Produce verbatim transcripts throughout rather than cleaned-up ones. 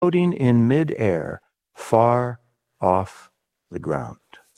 floating in midair, far off the ground.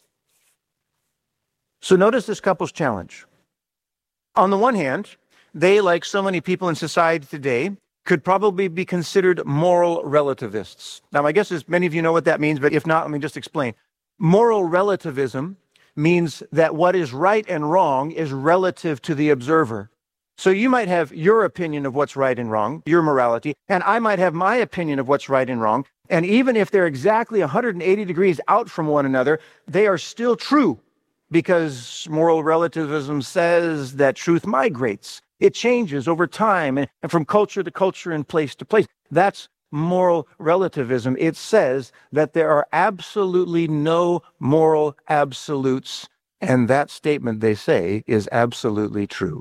So notice this couple's challenge. On the one hand, they, like so many people in society today, could probably be considered moral relativists. Now, my guess is many of you know what that means, but if not, let me just explain. Moral relativism means that what is right and wrong is relative to the observer. So you might have your opinion of what's right and wrong, your morality, and I might have my opinion of what's right and wrong. And even if they're exactly one hundred eighty degrees out from one another, they are still true, because moral relativism says that truth migrates. It changes over time and, and from culture to culture and place to place. That's moral relativism. It says that there are absolutely no moral absolutes, and that statement, they say, is absolutely true.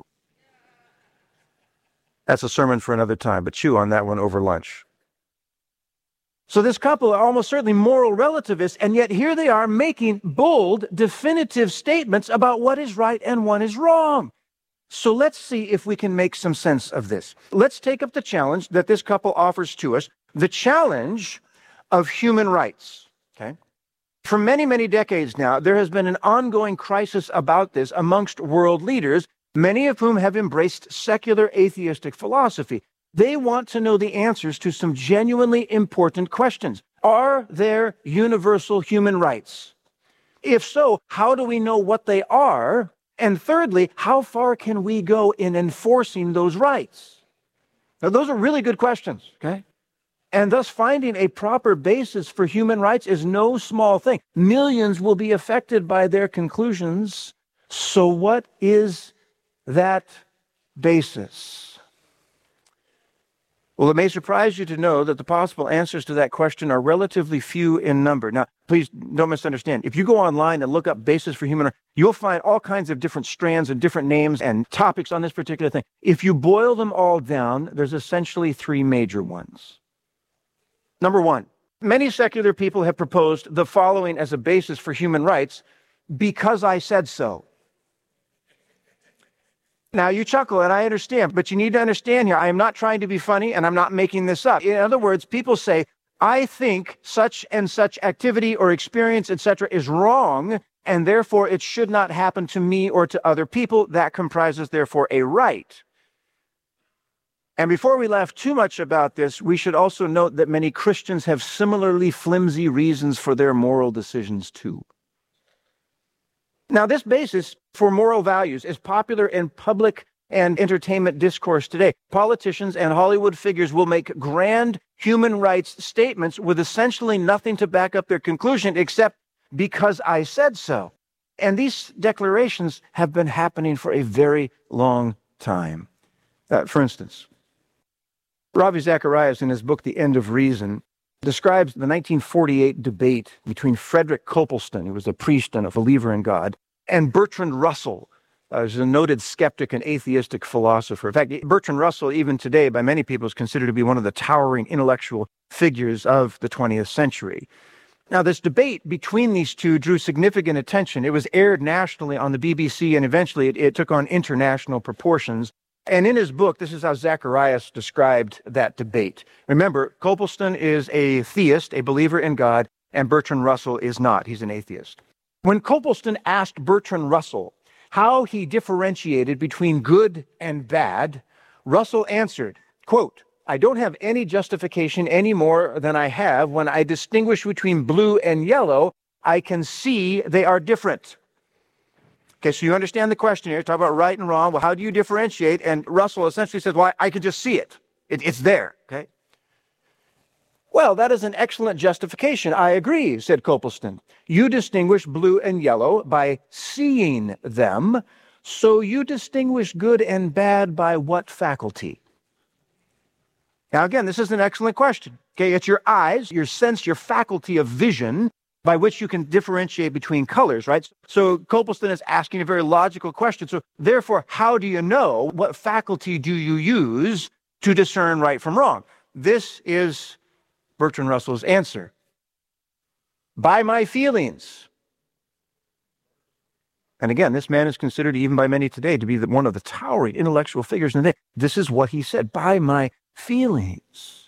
That's a sermon for another time, but chew on that one over lunch. So this couple are almost certainly moral relativists, and yet here they are making bold, definitive statements about what is right and what is wrong. So let's see if we can make some sense of this. Let's take up the challenge that this couple offers to us, the challenge of human rights. Okay? For many, many decades now, there has been an ongoing crisis about this amongst world leaders, many of whom have embraced secular atheistic philosophy. They want to know the answers to some genuinely important questions. Are there universal human rights? If so, how do we know what they are? And thirdly, how far can we go in enforcing those rights? Now, those are really good questions, okay? And thus finding a proper basis for human rights is no small thing. Millions will be affected by their conclusions. So what is that basis? Well, it may surprise you to know that the possible answers to that question are relatively few in number. Now, please don't misunderstand. If you go online and look up basis for human rights, you'll find all kinds of different strands and different names and topics on this particular thing. If you boil them all down, there's essentially three major ones. Number one, many secular people have proposed the following as a basis for human rights: because I said so. Now, you chuckle, and I understand, but you need to understand here, I am not trying to be funny, and I'm not making this up. In other words, people say, I think such and such activity or experience, et cetera, is wrong, and therefore it should not happen to me or to other people. That comprises, therefore, a right. And before we laugh too much about this, we should also note that many Christians have similarly flimsy reasons for their moral decisions, too. Now, this basis for moral values is popular in public and entertainment discourse today. Politicians and Hollywood figures will make grand human rights statements with essentially nothing to back up their conclusion except because I said so. And these declarations have been happening for a very long time. Uh, for instance, Ravi Zacharias, in his book, The End of Reason, describes the nineteen forty-eight debate between Frederick Copleston, who was a priest and a believer in God, and Bertrand Russell, uh, who's a noted skeptic and atheistic philosopher. In fact, Bertrand Russell, even today, by many people, is considered to be one of the towering intellectual figures of the twentieth century. Now, this debate between these two drew significant attention. It was aired nationally on the B B C, and eventually it, it took on international proportions. And in his book, this is how Zacharias described that debate. Remember, Copleston is a theist, a believer in God, and Bertrand Russell is not. He's an atheist. When Copleston asked Bertrand Russell how he differentiated between good and bad, Russell answered, quote, I don't have any justification any more than I have when I distinguish between blue and yellow. I can see they are different. Okay, so you understand the question here. Talk about right and wrong. Well, how do you differentiate? And Russell essentially says, well, I can just see it. it. It's there, okay? Well, that is an excellent justification. I agree, said Copleston. You distinguish blue and yellow by seeing them. So you distinguish good and bad by what faculty? Now, again, this is an excellent question. Okay, it's your eyes, your sense, your faculty of vision by which you can differentiate between colors, right? So Copleston is asking a very logical question. So therefore, how do you know? What faculty do you use to discern right from wrong? This is Bertrand Russell's answer. By my feelings. And again, this man is considered, even by many today, to be the, one of the towering intellectual figures in the day. This is what he said, by my feelings.